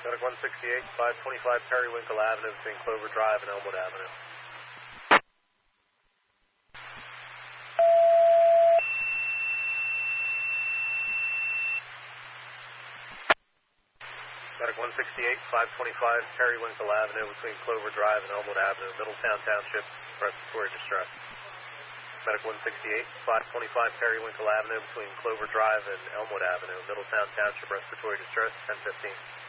Medic 168, 525 Periwinkle Avenue between Clover Drive and Elmwood Avenue. Medic 168, 525 Periwinkle Avenue between Clover Drive and Elmwood Avenue, Middletown Township, respiratory distress. Medic 168, 525 Periwinkle Avenue between Clover Drive and Elmwood Avenue, Middletown Township, respiratory distress, 1015.